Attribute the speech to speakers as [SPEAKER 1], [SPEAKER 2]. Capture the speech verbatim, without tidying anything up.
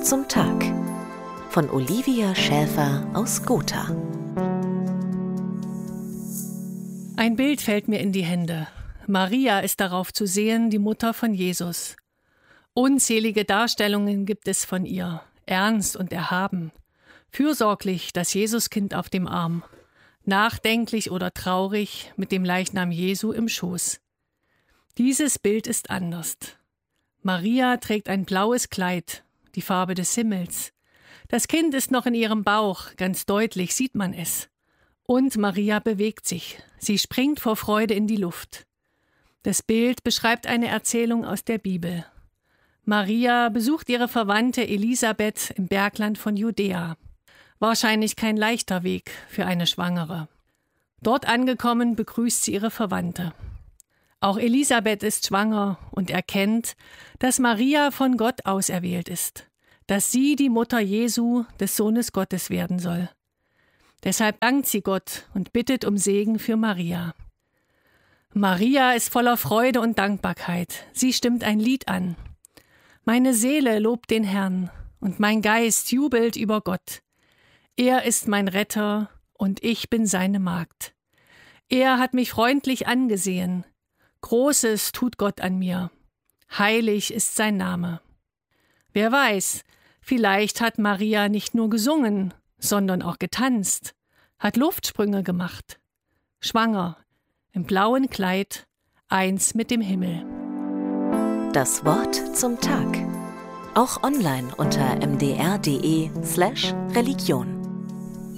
[SPEAKER 1] zum Tag von Olivia Schäfer aus Gotha.
[SPEAKER 2] Ein Bild fällt mir in die Hände. Maria ist darauf zu sehen, die Mutter von Jesus. Unzählige Darstellungen gibt es von ihr, ernst und erhaben. Fürsorglich das Jesuskind auf dem Arm, nachdenklich oder traurig mit dem Leichnam Jesu im Schoß. Dieses Bild ist anders. Maria trägt ein blaues Kleid, die Farbe des Himmels. Das Kind ist noch in ihrem Bauch, ganz deutlich sieht man es. Und Maria bewegt sich, sie springt vor Freude in die Luft. Das Bild beschreibt eine Erzählung aus der Bibel. Maria besucht ihre Verwandte Elisabeth im Bergland von Judäa. Wahrscheinlich kein leichter Weg für eine Schwangere. Dort angekommen begrüßt sie ihre Verwandte. Auch Elisabeth ist schwanger und erkennt, dass Maria von Gott auserwählt ist, dass sie die Mutter Jesu, des Sohnes Gottes, werden soll. Deshalb dankt sie Gott und bittet um Segen für Maria. Maria ist voller Freude und Dankbarkeit. Sie stimmt ein Lied an. Meine Seele lobt den Herrn und mein Geist jubelt über Gott. Er ist mein Retter und ich bin seine Magd. Er hat mich freundlich angesehen. Großes tut Gott an mir. Heilig ist sein Name. Wer weiß, vielleicht hat Maria nicht nur gesungen, sondern auch getanzt, hat Luftsprünge gemacht. Schwanger, im blauen Kleid, eins mit dem Himmel.
[SPEAKER 1] Das Wort zum Tag. Auch online unter m d r punkt d e slash Religion.